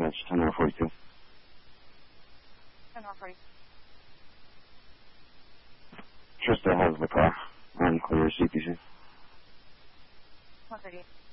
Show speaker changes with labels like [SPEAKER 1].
[SPEAKER 1] dispatch, 10-42.
[SPEAKER 2] 10-42.
[SPEAKER 1] Trista has the car. Unclear CPC.
[SPEAKER 2] 138.